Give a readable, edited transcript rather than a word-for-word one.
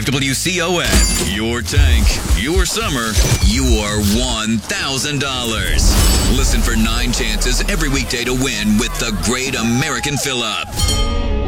WCON. Your tank, your summer, your $1,000. Listen for 9 chances every weekday to win with the Great American Fill-Up.